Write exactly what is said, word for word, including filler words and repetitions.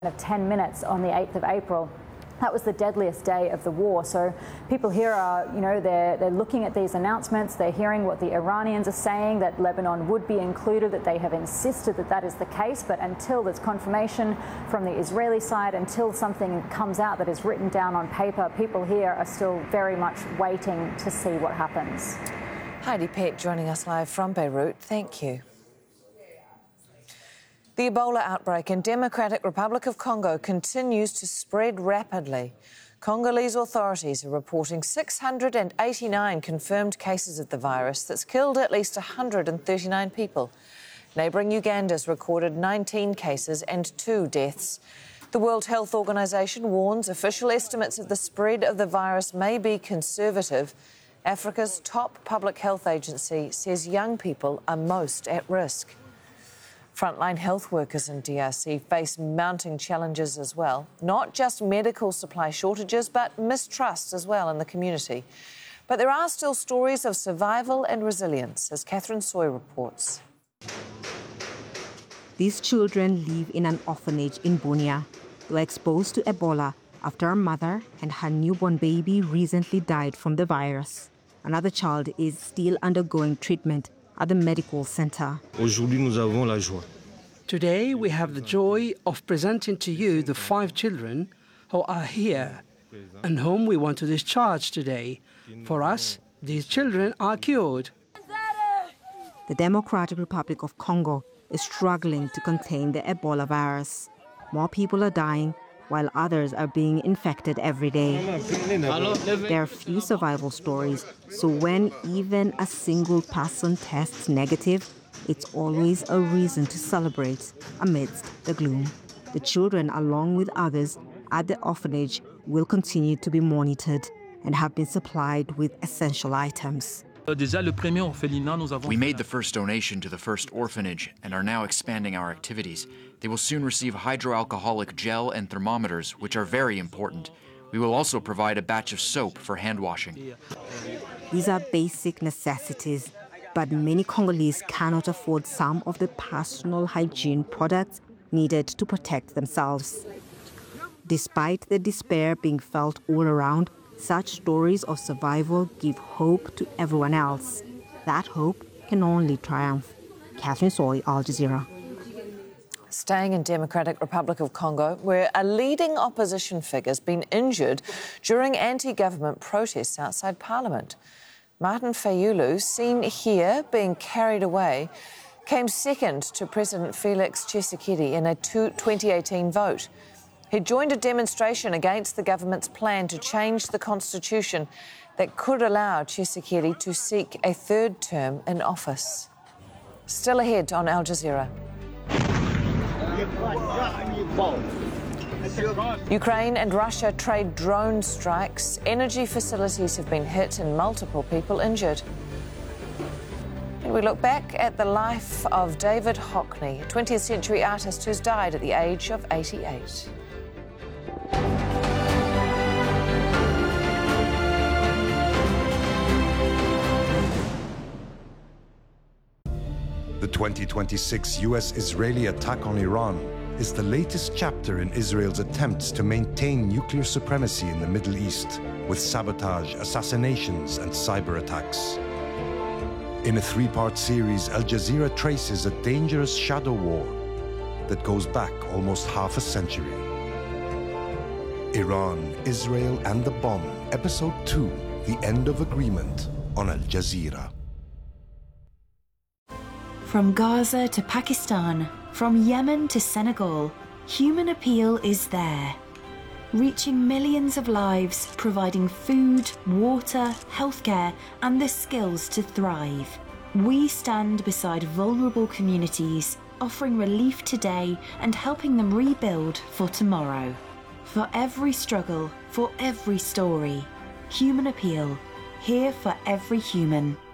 of ten minutes on the eighth of April. That was the deadliest day of the war. So people here are, you know, they're, they're looking at these announcements, they're hearing what the Iranians are saying, that Lebanon would be included, that they have insisted that that is the case. But until there's confirmation from the Israeli side, until something comes out that is written down on paper, people here are still very much waiting to see what happens. Heidi Peck joining us live from Beirut. Thank you. The Ebola outbreak in Democratic Republic of Congo continues to spread rapidly. Congolese authorities are reporting six hundred eighty-nine confirmed cases of the virus that's killed at least one hundred thirty-nine people. Neighbouring Uganda's recorded nineteen cases and two deaths. The World Health Organization warns official estimates of the spread of the virus may be conservative. Africa's top public health agency says young people are most at risk. Frontline health workers in D R C face mounting challenges as well. Not just medical supply shortages, but mistrust as well in the community. But there are still stories of survival and resilience, as Catherine Soy reports. These children live in an orphanage in Bunia. They were exposed to Ebola after a mother and her newborn baby recently died from the virus. Another child is still undergoing treatment at the medical center. Today we have the joy of presenting to you the five children who are here and whom we want to discharge today. For us, these children are cured. The Democratic Republic of Congo is struggling to contain the Ebola virus. More people are dying, while others are being infected every day. There are few survival stories, so when even a single person tests negative, it's always a reason to celebrate amidst the gloom. The children, along with others at the orphanage, will continue to be monitored and have been supplied with essential items. We made the first donation to the first orphanage and are now expanding our activities. They will soon receive hydroalcoholic gel and thermometers, which are very important. We will also provide a batch of soap for hand washing. These are basic necessities, but many Congolese cannot afford some of the personal hygiene products needed to protect themselves. Despite the despair being felt all around, such stories of survival give hope to everyone else. That hope can only triumph. Catherine Soy, Al Jazeera. Staying in Democratic Republic of Congo, where a leading opposition figure has been injured during anti-government protests outside Parliament. Martin Fayulu, seen here being carried away, came second to President Felix Tshisekedi in a twenty eighteen vote. He joined a demonstration against the government's plan to change the constitution that could allow Tshisekedi to seek a third term in office. Still ahead on Al Jazeera. Ukraine and Russia trade drone strikes. Energy facilities have been hit and multiple people injured. And we look back at the life of David Hockney, a twentieth century artist who's died at the age of eighty-eight. The twenty twenty-six U S-Israeli attack on Iran is the latest chapter in Israel's attempts to maintain nuclear supremacy in the Middle East with sabotage, assassinations, and cyber attacks. In a three-part series, Al Jazeera traces a dangerous shadow war that goes back almost half a century. Iran, Israel, and the Bomb, Episode two, The End of Agreement, on Al Jazeera. From Gaza to Pakistan, from Yemen to Senegal, Human Appeal is there. Reaching millions of lives, providing food, water, healthcare, and the skills to thrive. We stand beside vulnerable communities, offering relief today and helping them rebuild for tomorrow. For every struggle, for every story, Human Appeal, here for every human.